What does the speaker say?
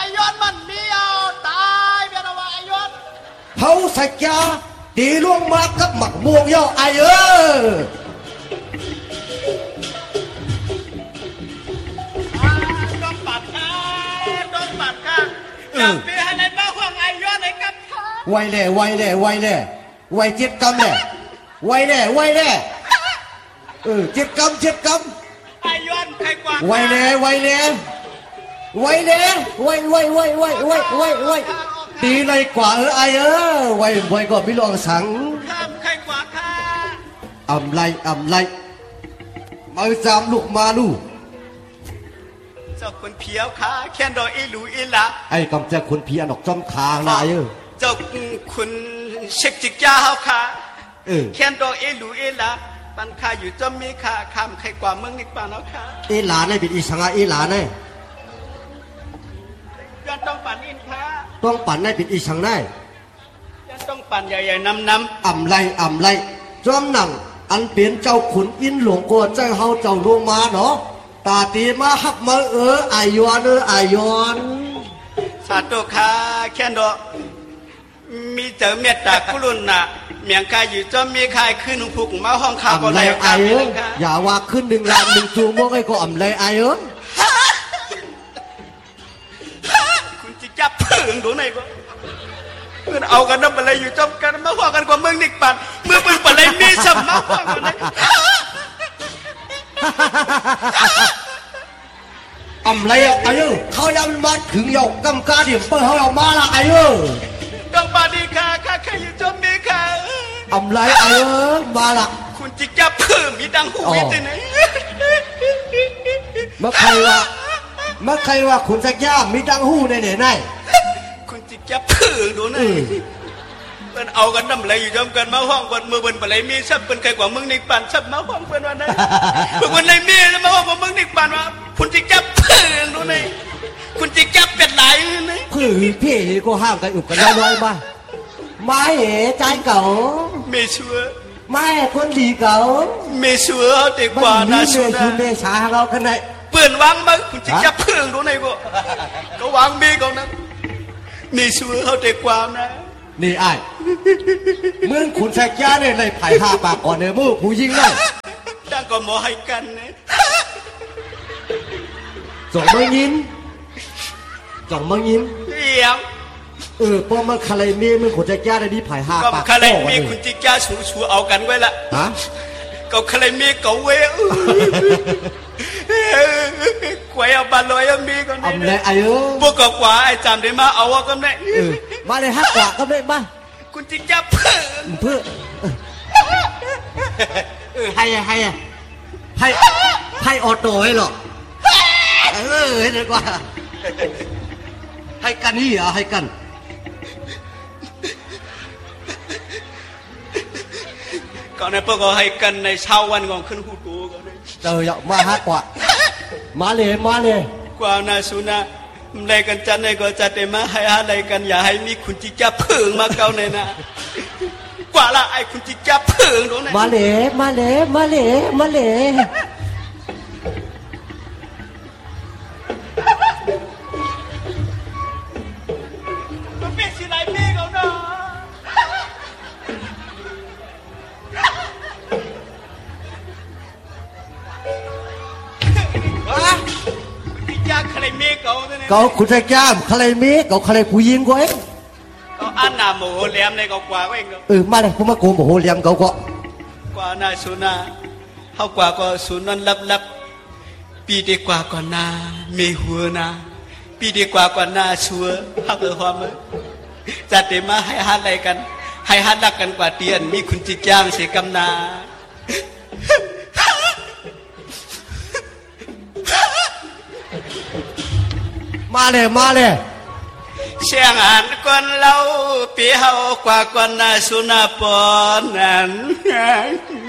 ย้อนมันมีเอาตายเบียร์ว่าไอ้ย้อนเขาสักยาตีล่วงมากับหมักม่วงย่อไอต้องปัดค่ะจับเบียร์ในบ้านของไอ้ย้อนในกับไวแน่ไวเจ็ดกำแน่ไวแน่เจ็ดกำไอ้ย้อนใครกว่าไวแน่ไวตีเลยกว่าไอไวก็พี่ลองสังใครกว่าค่ะอำไลมาจามลูกมาลูเจ้าคนเพียวค่ะแค่ดอกอีหลูอีละไอ้กำจะคนเพียนอกจอมคางนายเจ้าคุณเช็คจิกยาเฮาค่ะแค่ดอกอีหลูอีละปันค่าอยู่จอมมีค่ะคำใครกว่าเมืองนิกปานเนาะค่ะอีหลาในเป็นอีสังอีหลาในย้อนต้องปั่นอินค่ะต้องปั่นในเป็นอีสังได้ย้อนต้องปั่นใหญ่ๆน้ำอำไลจอมหนังอันเปลี่ยนเจ้าขุนอินหลวงกวนเจ้าเฮาเจ้าลงมาเนาะตาตีมาหักมาอายอนสาธุค่ะแค่ดอกมีเจอเมตตากรุณาเมียงกายอยู่จอมมีใครขึ้นผูกมาห้องข้าวก็เลยอย่าว่าขึ้น1 ล้าน1 จูโมงไอ้ก็อำไลคุณจะจับพึ่งดูไหนก็เมื่อเอากันน้ำอะไรอยู่จอมกันมาห้องกันกว่าเมืองนิกปันเมื่อเป็นอะไรมีสมมาห้องกันเลยอำไลเขายังมาถึงยกกำกาเดี๋ยวเปิดเขาเอามาละต้องมาดีค่ะใครอยู่จอมมีค่ะอำไลมาละคุณจะจับพึ่งมีดังหูมีที่ไหนเมื่อใครว่าคุณสักย่ามีดังหูในไหนคุณจะจับพึ่งดูหน่อยเป็นเอากันน้ำอะไรอยู่จอมกันมาห้องกันมือเป็นอะไรมีซับเป็นใครกว่ามึงนิกปันซับมาห้องเป็นวันนั้นเป็นอะไรมีมาห้องกับมึงนิกปันว่าคุณจะจับพึ่งดูหน่อยคุณจะจับเป็ดไหลนี่คือพี่ก็ห้ามกันอุบกันน้อยมาไม่ใจเก่าไม่ชัวไม่คนดีเก่าไม่ชัวเด็กกว่าน่าชัวคุณเมชาเราขนาดเปื่อนวางมั้งคุณจะจับพึ่งดูหน่อยก็วางมีก่อนนะไม่ชัวเขาเด็กกว่านะนี่ไอ้มึงขุนแสกย่าเนี่ยเลยไผ่5 ปากก่อนเนี่ยมือผู้ยิงเลยดังก็หมอให้กันเนี่ยส่งมายิ้มเอี่ยมพอมาคาเลมีมึงขุนแสกย่าได้ดีไผ่5 ปากคาเลมีคุณจิจ้าชูเอากันไว้ละฮะก็คาเลมีก็เว้ยกวยเอาบาลอยมีกันเนี่ยพวกกว่าไอ้จำได้มาเอากันเนี่ยมาเลยฮักกว่าก็ได้มาคุณจิจ้าเพื่อให้ออโต้ให้หรอให้ดีกว่าให้กันนี่เหรอให้กันก่อนในพวกเขาให้กันในเช้าวันของขึ้นหูตูก่อนเลยเจออย่ามาฮักกว่ามาเลยกว่านาสุนาอะไรกันจันในก็จัดเต็มมาให้อะไรกันอย่าให้มีคุณจิจ้าเพิ่งมาเก่าในนะกว่าละไอ้คุณจิจ้าเพิ่งตรงไหนมาเลยมันเป็นสิไรมีเขาเนาะคาเลมีเขาคุณจะจ้ามคาเลมีเขาคาเลผู้ยิงก็เองเขาอันนาโมโหเลียมในเขากว่าเองมาเลยผมมาโกโมโหเลียมเขาก็กว่านาสุนาเขากว่าก็สุนันลับปีดีกว่าก่อนนามีหัวนาปีดีกว่าก่อนนาชัวฮักความมือจัดเต็มมาให้ฮัดอะไรกันให้ฮัดรักกันกว่าเตียนมีคุณจิจ้างเสกำนามาเลยเสียงอ่านก่อนเล่าปีเฮากว่าก่อนนาสุนาปอนัน